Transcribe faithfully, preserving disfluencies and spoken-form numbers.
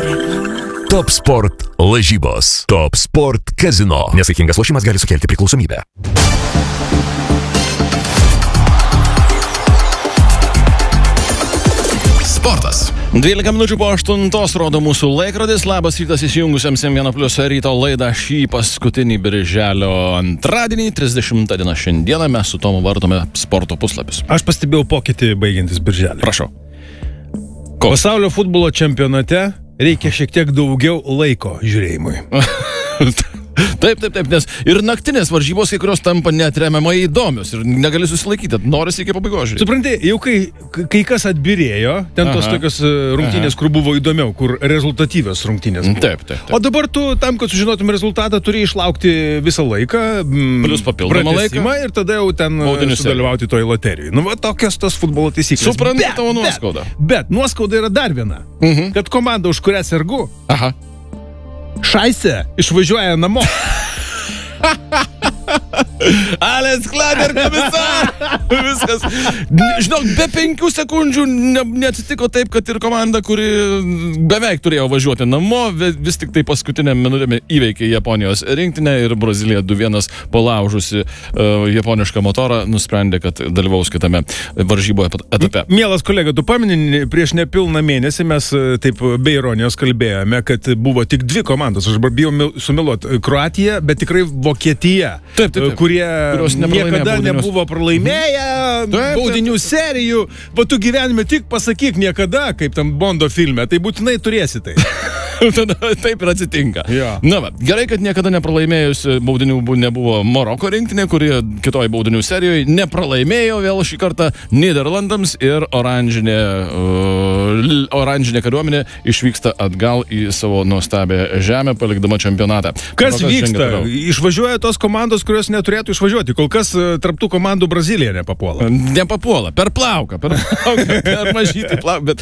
Top Sport lažybos. Top Sport Casino. Nesaikingas lošimas gali sukelti priklausomybę. Sportas. dvylika minučių po aštuntos rodo mūsų laikrodis. Labas rytas įsijungusiems M vienas plius ryto laidą šį paskutinį birželio antradienį, trisdešimtą dieną šiandieną mes su Tomu vartome sporto puslapius. Aš pastebėjau pokytį baigiantis birželį. Prašau. Ko? Pasaulio futbolo čempionate reikia šiek tiek daugiau laiko žiūrėjimui. Taip, taip, taip, nes ir naktinės varžybos, kai kurios tampa neatremiamai įdomios ir negali susilaikyti, norisi iki pabaigos žiūrėti. Supranti, jau kai, kai kas atbirėjo, ten tos Aha. tokios rungtynės, Aha. kur buvo įdomiau, kur rezultatyvios rungtynės buvo. Taip, taip, taip. O dabar tu tam, kad sužinotum rezultatą, turi išlaukti visą laiką, Plius papildomą pratęsimą ir tada jau ten Baudinių sudalyvauti toj loterijai. Nu, va, tokios tos futbolo taisyklės. Suprantu Bet, tavo nuoskaudą. Bet, bet nuoskauda yra dar viena. Mhm. Kad komanda, už kurią sergu, Aha. Šaisė išvažiuoja namo. Alles klar, ir komisar. Viskas. Žinok, be penkių sekundžių ne, neatsitiko taip, kad ir komanda, kuri beveik turėjo važiuoti namo, vis tik tai paskutinę minutę įveikė Japonijos rinktinę ir Brazilija du vienas palaužusi uh, japonišką motorą, nusprendė, kad dalyvaus kitame varžyboje etape. Mielas kolega, tu pameni, prieš nepilną mėnesį mes taip be ironijos kalbėjome, kad buvo tik dvi komandos, aš bijau sumeluoti, Kroatija, bet tikrai Vokietija, taip, taip, taip. kurie baudinius. niekada nebuvo pralaimėję Taip, baudinių taip, taip. serijų. Va tu gyvenime tik pasakyk niekada, kaip tam Bondo filme, tai būtinai turėsi tai. Tada taip ir atsitinka. Jo. Na va, gerai, kad niekada nepralaimėjusi baudinių nebuvo Maroko rinktinė, kuri kitoj baudinių serijoje nepralaimėjo vėl šį kartą Niderlandams ir oranžinė, uh, oranžinė kariuomenė išvyksta atgal į savo nuostabę žemę, palikdama čempionatą. Kas Kol vyksta? žengia Išvažiuoja tos komandos, kurios neturėtų išvažiuoti. Kol kas tarptų komandų Brazilija nepapuola. Nepapuola, per plauką, per plauką, per mažytį plauką, bet